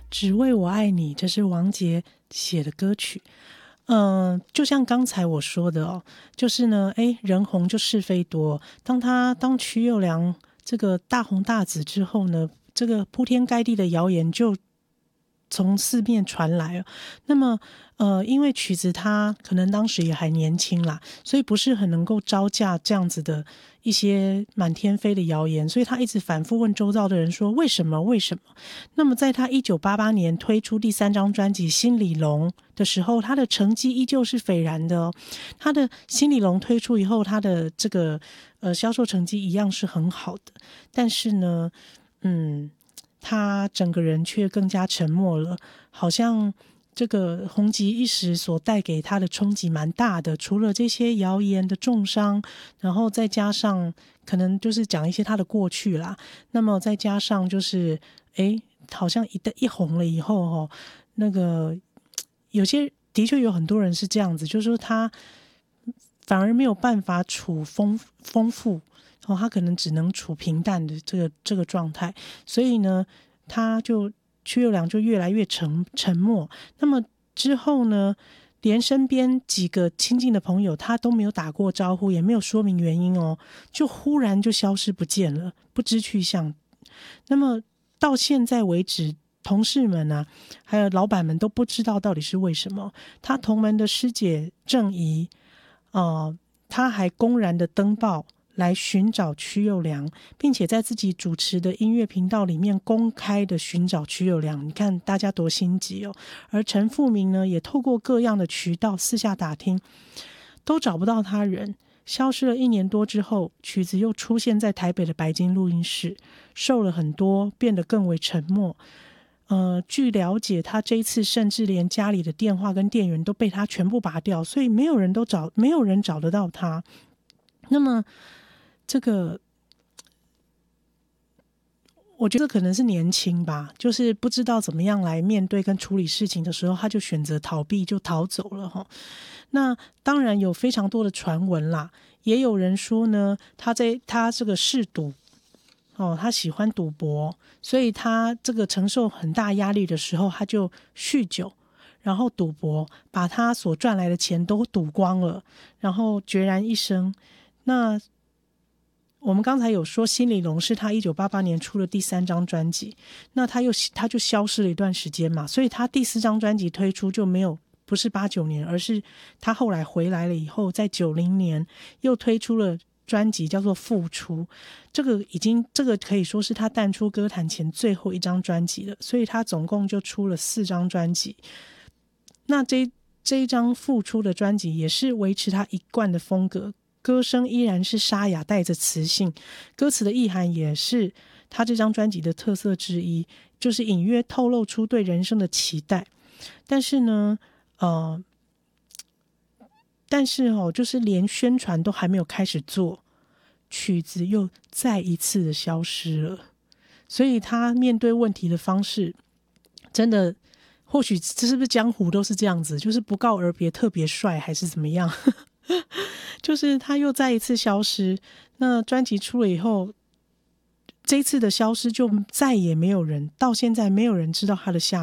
只为我爱你，这是王杰写的歌曲。就像刚才我说的哦，就是呢，人红就是非多。当瞿友良这个大红大紫之后呢，这个铺天盖地的谣言就从四面传来了。那么因为曲子他可能当时也还年轻啦，所以不是很能够招架这样子的一些满天飞的谣言，所以他一直反复问周遭的人说为什么为什么。那么在他1988年推出第3张专辑《心里龙》的时候，他的成绩依旧是斐然的哦。他的《心里龙》推出以后，他的这个销售成绩一样是很好的，但是呢他整个人却更加沉默了，好像这个红极一时所带给他的冲击蛮大的。除了这些谣言的重伤，然后再加上可能就是讲一些他的过去啦，那么再加上就是好像一红了以后那个有些的确有很多人是这样子，就是说他反而没有办法处丰富，他可能只能处平淡的这个状态，所以呢，瞿友良就越来越沉默。那么之后呢，连身边几个亲近的朋友他都没有打过招呼，也没有说明原因哦，就忽然就消失不见了，不知去向。那么到现在为止，同事们啊，还有老板们都不知道到底是为什么。他同门的师姐郑怡他还公然的登报来寻找瞿友良，并且在自己主持的音乐频道里面公开的寻找瞿友良，你看大家多心急哦。而陈复明呢，也透过各样的渠道私下打听，都找不到他人。消失了1年多之后，曲子又出现在台北的白金录音室，瘦了很多，变得更为沉默。据了解，他这一次甚至连家里的电话跟电源都被他全部拔掉，所以没有人找得到他。那么这个我觉得可能是年轻吧，就是不知道怎么样来面对跟处理事情的时候，他就选择逃避，就逃走了。那当然有非常多的传闻啦，也有人说呢，他这个嗜赌他喜欢赌博，所以他这个承受很大压力的时候，他就酗酒，然后赌博，把他所赚来的钱都赌光了，然后孑然一身。那我们刚才有说《心里龙》是他1988年出的第3张专辑，那他就消失了一段时间嘛，所以他第4张专辑推出就不是89年，而是他后来回来了以后，在90年又推出了专辑叫做《复出》，这个可以说是他淡出歌坛前最后一张专辑了，所以他总共就出了4张专辑。那这一张复出的专辑也是维持他一贯的风格，歌声依然是沙哑带着磁性，歌词的意涵也是他这张专辑的特色之一，就是隐约透露出对人生的期待。但是呢就是连宣传都还没有开始做，曲子又再一次的消失了。所以他面对问题的方式真的，或许这是不是江湖都是这样子，就是不告而别特别帅还是怎么样就是他又再一次消失。那专辑出了以后，这一次的消失就再也没有人，到现在没有人知道他的下